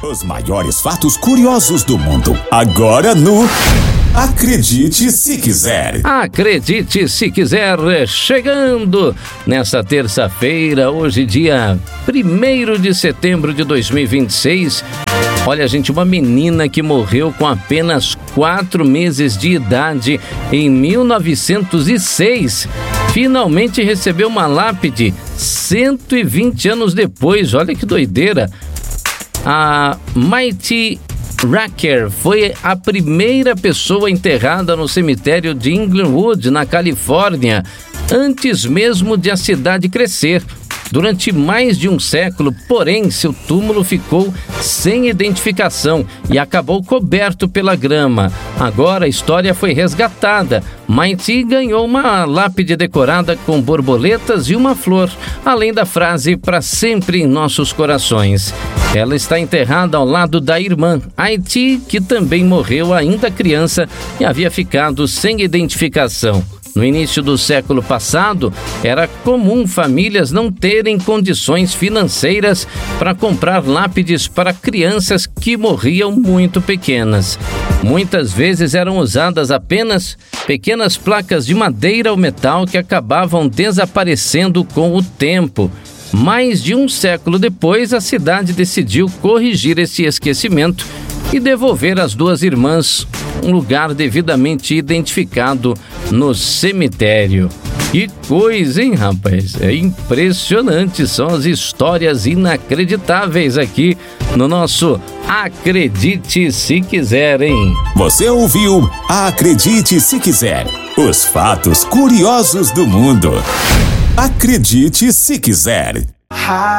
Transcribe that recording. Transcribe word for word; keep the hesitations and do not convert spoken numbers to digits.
Os maiores fatos curiosos do mundo, agora no Acredite Se Quiser. Acredite Se Quiser, chegando nessa terça-feira, hoje dia primeiro de setembro de dois mil e vinte e seis. Olha, gente, uma menina que morreu com apenas quatro meses de idade em mil novecentos e seis, finalmente recebeu uma lápide cento e vinte anos depois. Olha que doideira. A Maite Racker foi a primeira pessoa enterrada no cemitério de Inglewood, na Califórnia, antes mesmo de a cidade crescer. Durante mais de um século, porém, seu túmulo ficou sem identificação e acabou coberto pela grama. Agora a história foi resgatada. Maite ganhou uma lápide decorada com borboletas e uma flor, além da frase "para sempre em nossos corações". Ela está enterrada ao lado da irmã, Haiti, que também morreu ainda criança e havia ficado sem identificação. No início do século passado, era comum famílias não terem condições financeiras para comprar lápides para crianças que morriam muito pequenas. Muitas vezes eram usadas apenas pequenas placas de madeira ou metal que acabavam desaparecendo com o tempo. Mais de um século depois, a cidade decidiu corrigir esse esquecimento e devolver às duas irmãs um lugar devidamente identificado no cemitério. Que coisa, hein, rapaz? É impressionante, são as histórias inacreditáveis aqui no nosso Acredite Se Quiser, hein? Você ouviu Acredite Se Quiser, os fatos curiosos do mundo. Acredite Se Quiser.